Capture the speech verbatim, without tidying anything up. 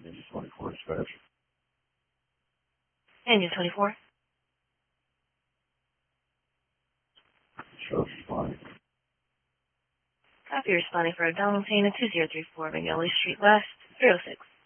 Engine twenty-four dispatch. Engine twenty-four. Show responding. Copy, responding for Abdominal Pain at two zero three four Magnolia Street West, zero six.